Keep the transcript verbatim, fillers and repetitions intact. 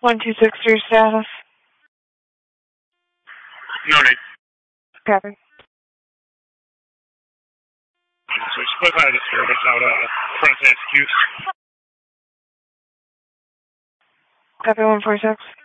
one two six, your status. No need. Copy. So we split out of the service out of front S Q. Copy one four six.